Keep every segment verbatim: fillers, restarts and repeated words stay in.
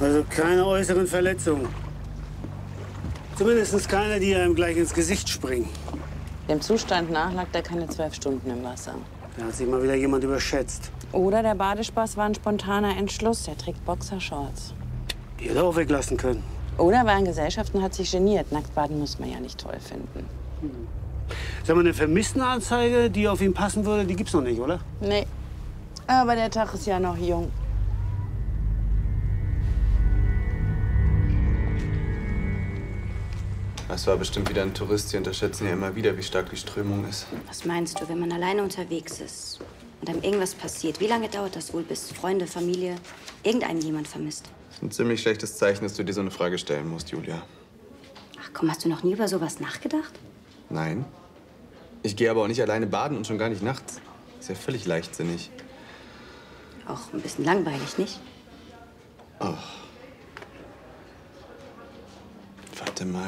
Also keine äußeren Verletzungen. Zumindest keine, die einem gleich ins Gesicht springen. Dem Zustand nach lag der keine zwölf Stunden im Wasser. Da hat sich mal wieder jemand überschätzt. Oder der Badespaß war ein spontaner Entschluss. Der trägt Boxershorts. Die hätte er auch weglassen können. Oder war in Gesellschaften, hat sich geniert. Nacktbaden muss man ja nicht toll finden. Hm. Sag mal, eine Vermisstenanzeige, die auf ihn passen würde, die gibt's noch nicht, oder? Nee. Aber der Tag ist ja noch jung. Das war bestimmt wieder ein Tourist. Sie unterschätzen ja immer wieder, wie stark die Strömung ist. Was meinst du, wenn man alleine unterwegs ist und einem irgendwas passiert? Wie lange dauert das wohl, bis Freunde, Familie, irgendeinen jemand vermisst? Das ist ein ziemlich schlechtes Zeichen, dass du dir so eine Frage stellen musst, Julia. Ach komm, hast du noch nie über sowas nachgedacht? Nein. Ich gehe aber auch nicht alleine baden und schon gar nicht nachts. Ist ja völlig leichtsinnig. Auch ein bisschen langweilig, nicht? Oh. Warte mal.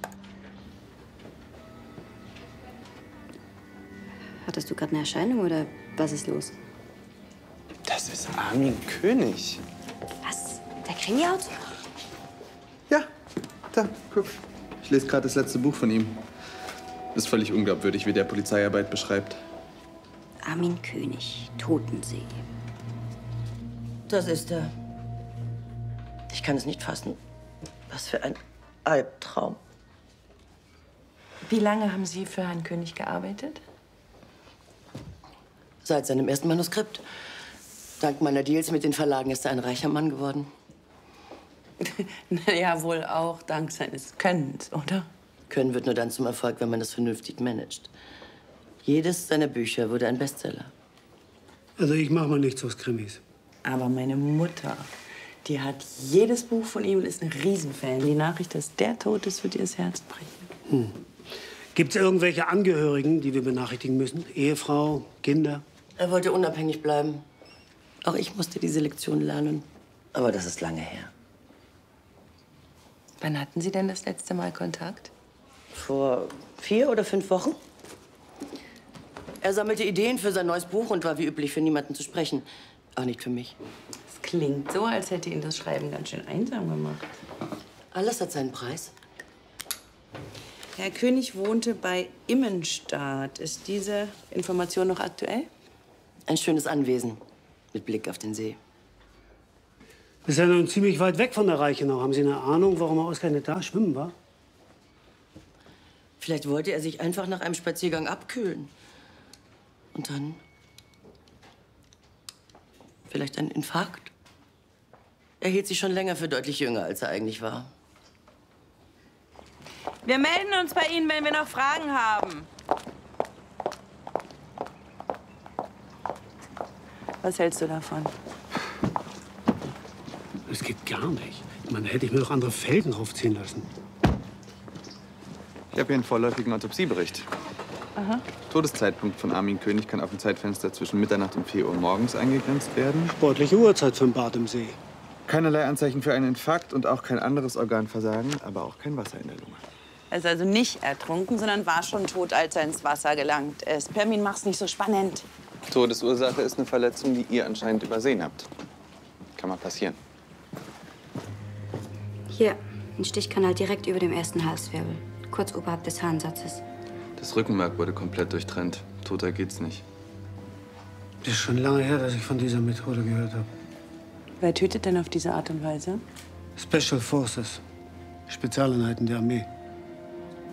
Hattest du gerade eine Erscheinung oder was ist los? Das ist Armin König. Was? Der Krimi-Autor? Ja, da, guck. Ich lese gerade das letzte Buch von ihm. Ist völlig unglaubwürdig, wie der Polizeiarbeit beschreibt. Armin König, Totensee. Das ist er. Ich kann es nicht fassen. Was für ein Albtraum. Wie lange haben Sie für Herrn König gearbeitet? Seit seinem ersten Manuskript. Dank meiner Deals mit den Verlagen ist er ein reicher Mann geworden. Na ja, wohl auch dank seines Könnens, oder? Können wird nur dann zum Erfolg, wenn man das vernünftig managt. Jedes seiner Bücher wurde ein Bestseller. Also ich mache mal nichts aus Krimis. Aber meine Mutter, die hat jedes Buch von ihm und ist ein Riesenfan. Die Nachricht, dass der tot ist, wird ihr das Herz brechen. Hm. Gibt es irgendwelche Angehörigen, die wir benachrichtigen müssen? Ehefrau, Kinder? Er wollte unabhängig bleiben. Auch ich musste diese Lektion lernen. Aber das ist lange her. Wann hatten Sie denn das letzte Mal Kontakt? Vor vier oder fünf Wochen. Er sammelte Ideen für sein neues Buch und war wie üblich für niemanden zu sprechen. Auch nicht für mich. Es klingt so, als hätte ihn das Schreiben ganz schön einsam gemacht. Alles hat seinen Preis. Herr König wohnte bei Immenstadt. Ist diese Information noch aktuell? Ein schönes Anwesen mit Blick auf den See. Ist ja nun ziemlich weit weg von der Reichenau. Haben Sie eine Ahnung, warum er ausgerechnet da schwimmen war? Vielleicht wollte er sich einfach nach einem Spaziergang abkühlen. Und dann vielleicht ein Infarkt. Er hielt sich schon länger für deutlich jünger, als er eigentlich war. Wir melden uns bei Ihnen, wenn wir noch Fragen haben. Was hältst du davon? Das geht gar nicht. Ich meine, da hätte ich mir doch andere Felgen aufziehen lassen. Ich habe hier einen vorläufigen Autopsiebericht. Aha. Todeszeitpunkt von Armin König kann auf ein Zeitfenster zwischen Mitternacht und vier Uhr morgens eingegrenzt werden. Sportliche Uhrzeit für ein Bad im See. Keinerlei Anzeichen für einen Infarkt und auch kein anderes Organversagen, aber auch kein Wasser in der Lunge. Er ist also nicht ertrunken, sondern war schon tot, als er ins Wasser gelangt ist. Permin, mach's nicht so spannend. Todesursache ist eine Verletzung, die ihr anscheinend übersehen habt. Kann mal passieren. Hier, ein Stichkanal direkt über dem ersten Halswirbel. Kurz oberhalb des Harnsatzes. Das Rückenmark wurde komplett durchtrennt. Toter geht's nicht. Das ist schon lange her, dass ich von dieser Methode gehört habe. Wer tötet denn auf diese Art und Weise? Special Forces. Spezialeinheiten der Armee.